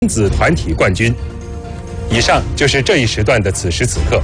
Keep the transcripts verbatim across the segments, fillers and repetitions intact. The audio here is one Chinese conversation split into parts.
子团体冠军。以上就是这一时段的此时此刻。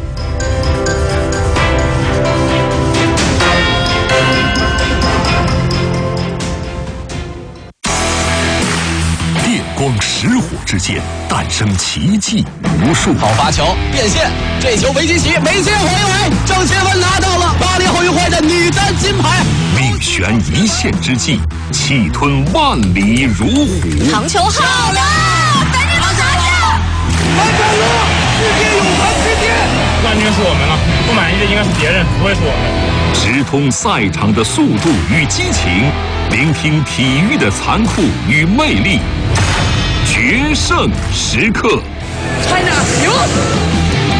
电光石火之间，诞生奇迹无数。 好发球变线，这球维基奇没接回来，郑钦文拿到了巴黎奥运会的女单金牌。 命悬一线之际，气吞万里如虎。 长球好了，赶紧拿下！ 完成了，世界泳坛之巅。 冠军是我们了，不满意的应该是别人，不会是我们。 直通赛场的速度与激情，聆听体育的残酷与魅力。决胜时刻 ，China 赢！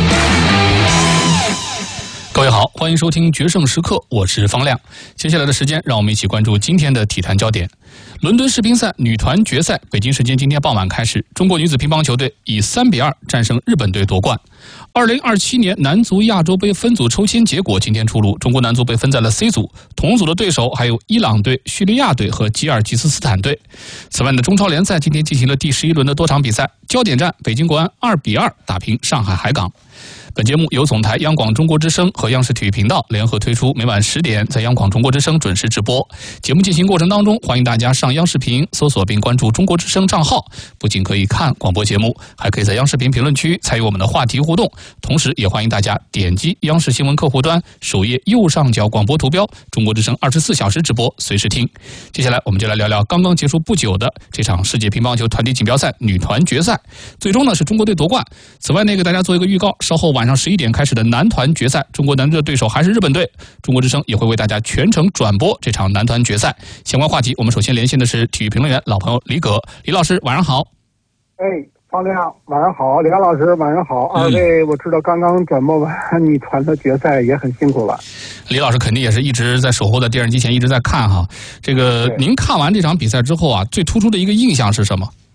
各位好，欢迎收听《决胜时刻》，我是方亮。接下来的时间，让我们一起关注今天的体坛焦点。伦敦世乒赛女团决赛，北京时间今天傍晚开始，中国女子乒乓球队以三比二战胜日本队夺冠。二零二七年男足亚洲杯分组抽签结果今天出炉，中国男足被分在了 C 组，同组的对手还有伊朗队、叙利亚队和吉尔吉斯斯坦队。此外呢，中超联赛今天进行了第十一轮的多场比赛，焦点战北京国安二比二打平上海海港。本节目由总台央广中国之声和央视体育频道联合推出，每晚十点在央广中国之声准时直播。节目进行过程当中，欢迎大家上央视频搜索并关注中国之声账号，不仅可以看广播节目，还可以在央视频评论区参与我们的话题互动。同时也欢迎大家点击央视新闻客户端首页右上角广播图标，中国之声二十四小时直播，随时听。接下来我们就来聊聊刚刚结束不久的这场世界乒乓球团体锦标赛女团决赛，最终呢是中国队夺冠。此外呢，给大家做一个预告，稍后晚上十一点开始的男团决赛，中国男队的对手还是日本队，中国之声也会为大家全程转播这场男团决赛。相关话题，我们首先连线的是体育评论员老朋友李葛，李老师晚上好。 哎，方亮晚上好，李安老师晚上好。二位我知道刚刚转播完女团的决赛，也很辛苦了。 李老师肯定也是一直在守候在电视机前一直在看哈。这个您看完这场比赛之后啊，最突出的一个印象是什么？